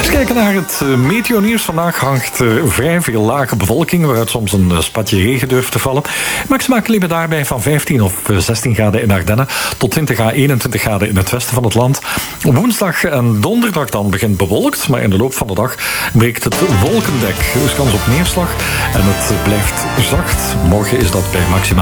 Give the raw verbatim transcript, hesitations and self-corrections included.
Eens kijken naar het meteonieuws. Vandaag hangt er vrij veel lage bewolking, waaruit soms een spatje regen durft te vallen. Maximaal klimmen daarbij van vijftien of zestien graden in Ardennen tot twintig à eenentwintig graden in het westen van het land. Op woensdag en donderdag dan begint bewolkt, maar in de loop van de dag breekt het wolkendek. Er is kans op neerslag en het blijft zacht. Morgen is dat bij maximaal